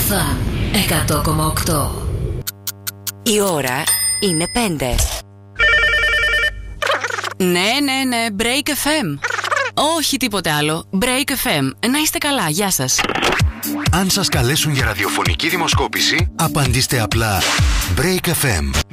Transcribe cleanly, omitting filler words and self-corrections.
Fun 100,8. Η ώρα είναι 5. Ναι, Break FM. Όχι τίποτε άλλο. Break FM. Να είστε καλά, γεια σας. Αν σας καλέσουν για ραδιοφωνική δημοσκόπηση, απαντήστε απλά Break FM.